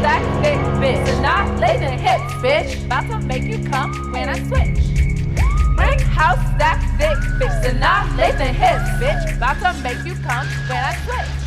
stack thick, bitch. So not lazy hips, bitch. About to make you come when I switch. Brick house stack thick, bitch. So not lazy hips, bitch. About to make you come when I switch.